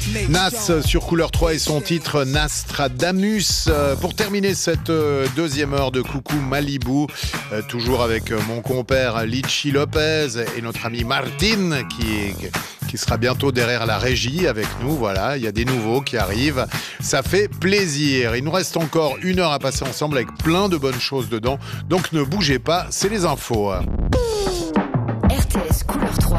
Nas sur Couleur 3 et son titre Nastradamus. Pour terminer cette deuxième heure de Coucou Malibu, toujours avec mon compère Litchi Lopez et notre ami Martin qui sera bientôt derrière la régie avec nous. Voilà, il y a des nouveaux qui arrivent. Ça fait plaisir. Il nous reste encore une heure à passer ensemble avec plein de bonnes choses dedans. Donc ne bougez pas, c'est les infos. RTS Couleur 3.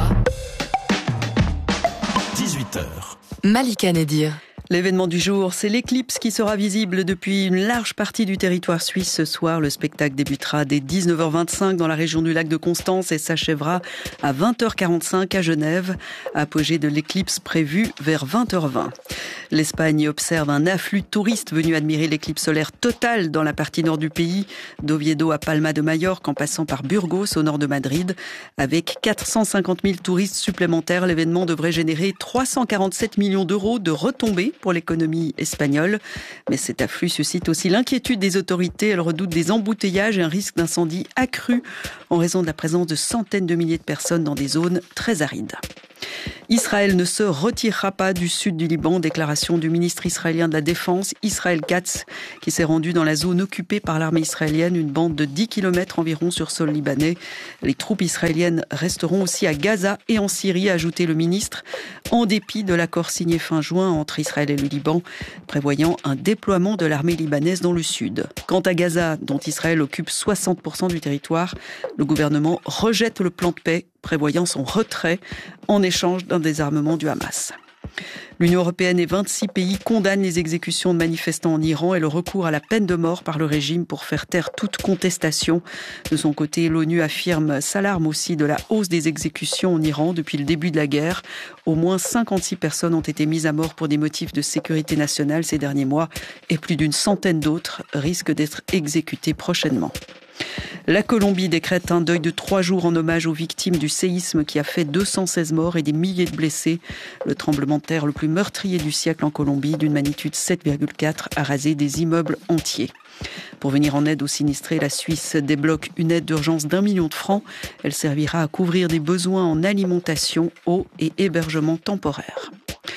18h. Malika Nedir. L'événement du jour, c'est l'éclipse qui sera visible depuis une large partie du territoire suisse ce soir. Le spectacle débutera dès 19h25 dans la région du lac de Constance et s'achèvera à 20h45 à Genève. Apogée de l'éclipse prévue vers 20h20. L'Espagne observe un afflux de touristes venus admirer l'éclipse solaire totale dans la partie nord du pays, d'Oviedo à Palma de Majorque en passant par Burgos au nord de Madrid. Avec 450 000 touristes supplémentaires, l'événement devrait générer 347 millions d'euros de retombées pour l'économie espagnole. Mais cet afflux suscite aussi l'inquiétude des autorités. Elles redoutent des embouteillages et un risque d'incendie accru en raison de la présence de centaines de milliers de personnes dans des zones très arides. Israël ne se retirera pas du sud du Liban, déclaration du ministre israélien de la Défense, Israël Katz, qui s'est rendu dans la zone occupée par l'armée israélienne, une bande de 10 km environ sur sol libanais. Les troupes israéliennes resteront aussi à Gaza et en Syrie, a ajouté le ministre, en dépit de l'accord signé fin juin entre Israël et le Liban, prévoyant un déploiement de l'armée libanaise dans le sud. Quant à Gaza, dont Israël occupe 60% du territoire, le gouvernement rejette le plan de paix, prévoyant son retrait en échange d'un désarmement du Hamas. L'Union européenne et 26 pays condamnent les exécutions de manifestants en Iran et le recours à la peine de mort par le régime pour faire taire toute contestation. De son côté, l'ONU s'alarme aussi de la hausse des exécutions en Iran depuis le début de la guerre. Au moins 56 personnes ont été mises à mort pour des motifs de sécurité nationale ces derniers mois et plus d'une centaine d'autres risquent d'être exécutées prochainement. La Colombie décrète un deuil de 3 jours en hommage aux victimes du séisme qui a fait 216 morts et des milliers de blessés. Le tremblement de terre le plus meurtrier du siècle en Colombie, d'une magnitude 7,4, a rasé des immeubles entiers. Pour venir en aide aux sinistrés, la Suisse débloque une aide d'urgence d'1 million de francs. Elle servira à couvrir des besoins en alimentation, eau et hébergement temporaire.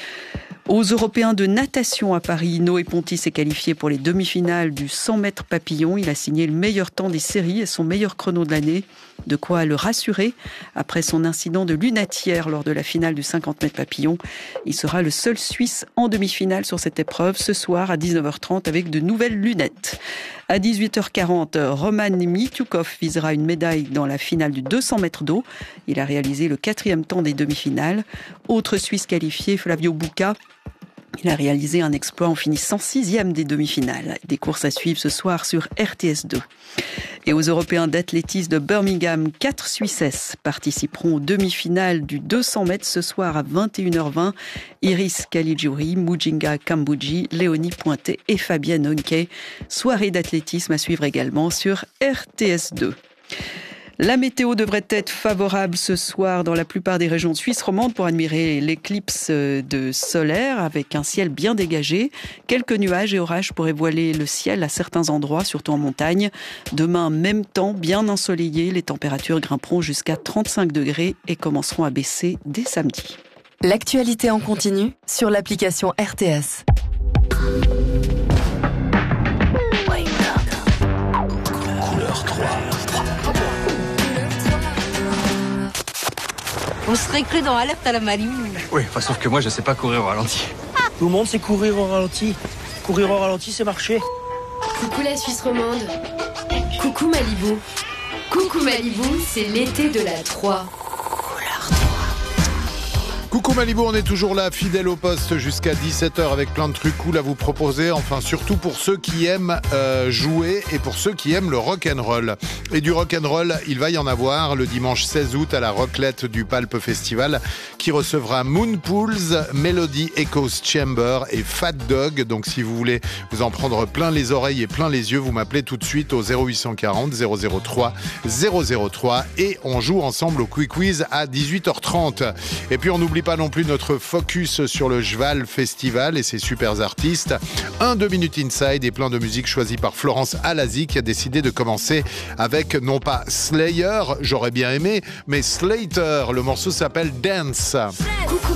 Aux Européens de natation à Paris, Noé Ponty s'est qualifié pour les demi-finales du 100 mètres papillon. Il a signé le meilleur temps des séries et son meilleur chrono de l'année. De quoi le rassurer après son incident de lunatière lors de la finale du 50 mètres papillon. Il sera le seul Suisse en demi-finale sur cette épreuve ce soir à 19h30 avec de nouvelles lunettes. À 18h40, Roman Mitiukov visera une médaille dans la finale du 200 mètres d'eau. Il a réalisé le 4e temps des demi-finales. Autre Suisse qualifié, Flavio Bucca. Il a réalisé un exploit en finissant 6e des demi-finales. Des courses à suivre ce soir sur RTS2. Et aux Européens d'athlétisme de Birmingham, 4 Suissesses participeront aux demi-finales du 200 mètres ce soir à 21h20. Iris Caligiuri, Mujinga Kambuji, Léonie Pointet et Fabienne Honke. Soirée d'athlétisme à suivre également sur RTS2. La météo devrait être favorable ce soir dans la plupart des régions de Suisse romande pour admirer l'éclipse de solaire avec un ciel bien dégagé. Quelques nuages et orages pourraient voiler le ciel à certains endroits, surtout en montagne. Demain, même temps, bien ensoleillé, les températures grimperont jusqu'à 35 degrés et commenceront à baisser dès samedi. L'actualité en continu sur l'application RTS. Couleur 3. On serait cru dans Alerte à la Malibu. Oui, enfin, sauf que moi, je sais pas courir au ralenti. Tout le monde sait courir au ralenti. Courir au ralenti, c'est marcher. Coucou la Suisse romande. Coucou Malibu. Coucou Malibu, c'est l'été de la 3. Coucou Malibu, on est toujours là, fidèle au poste jusqu'à 17h avec plein de trucs cool à vous proposer. Enfin, surtout pour ceux qui aiment jouer et pour ceux qui aiment le rock'n'roll. Et du rock'n'roll, il va y en avoir le dimanche 16 août à la Rocklette du Palpe Festival qui recevra Moonpools, Melody Echoes Chamber et Fat Dog. Donc si vous voulez vous en prendre plein les oreilles et plein les yeux, vous m'appelez tout de suite au 0840 003 003 et on joue ensemble au Quick Quiz à 18h30. Et puis on n'oublie pas non plus notre focus sur le Jval Festival et ses super artistes. 2 minutes inside et plein de musique choisie par Florence Alazi qui a décidé de commencer avec non pas Slayer, j'aurais bien aimé, mais Slater. Le morceau s'appelle Dance. Coucou